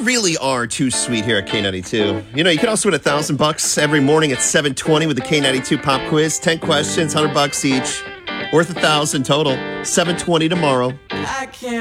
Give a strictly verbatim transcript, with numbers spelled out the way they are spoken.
really are too sweet here at K ninety-two. You know, you can also win a thousand bucks every morning at seven twenty with the K ninety-two pop quiz. ten questions, one hundred bucks each. Worth a thousand total. seven twenty tomorrow. I can't